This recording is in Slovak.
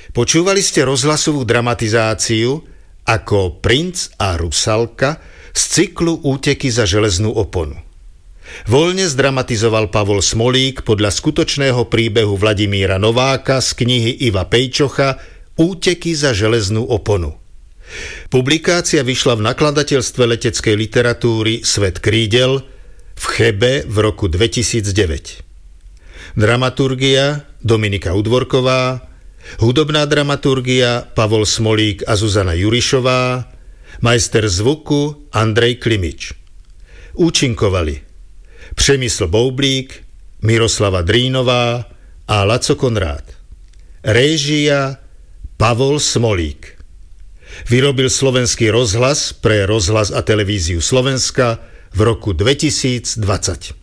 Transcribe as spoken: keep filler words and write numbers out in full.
Počúvali ste rozhlasovú dramatizáciu Ako princ a Rusalka z cyklu Úteky za železnú oponu. Voľne zdramatizoval Pavol Smolík podľa skutočného príbehu Vladimíra Nováka z knihy Iva Pejčocha Úteky za železnú oponu. Publikácia vyšla v nakladateľstve leteckej literatúry Svet krídel v Chebe v roku dvetisícdeväť. Dramaturgia Dominika Udvorková, hudobná dramaturgia Pavol Smolík a Zuzana Jurišová, majster zvuku Andrej Klimič. Účinkovali Přemysl Boublík, Miroslava Drínová a Laco Konrád. Réžia Pavol Smolík. Vyrobil Slovenský rozhlas pre Rozhlas a televíziu Slovenska v roku dvetisícdvadsať.